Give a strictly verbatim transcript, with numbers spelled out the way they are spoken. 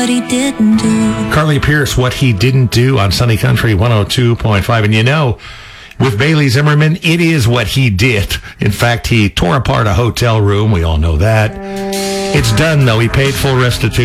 what he didn't do. Carly Pierce, What He Didn't Do on Sunny Country one oh two point five. And you know, with Bailey Zimmerman, it is what he did. In fact, he tore apart a hotel room. We all know that. It's done, though. He paid full restitution.